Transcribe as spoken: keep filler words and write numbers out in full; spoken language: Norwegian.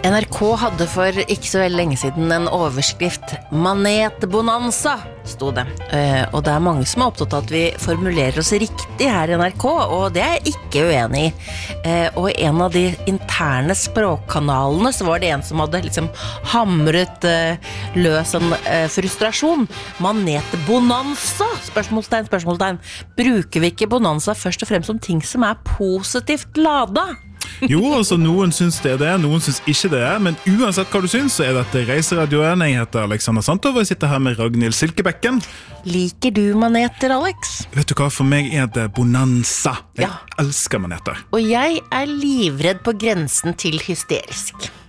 N R K hadde for ikke så veldig lenge siden en overskrift «Manetbonanza», sto det. Eh, og det er mange som er opptatt av at vi formulerer oss riktig her i N R K, og det er jeg ikke uenig i. Eh, og i en av de interne språkkanalene så var det en som hadde liksom hamret eh, løs en eh, frustrasjon. «Manetbonanza?» Spørsmålstegn, spørsmålstegn. Bruker vi ikke bonanza først og fremst som ting som er positivt lada? Jo, altså noen synes det er det, noen synes ikke det er, men uansett hva du synes, så er dette Reiseradioen. Jeg heter Alexander Santov, og jeg sitter her med Ragnhild Silkebekken. Liker du maneter, Alex? Vet du hva, for meg er det bonanza. Jeg Ja. elsker maneter. Og jeg er livredd på grensen til hysterisk.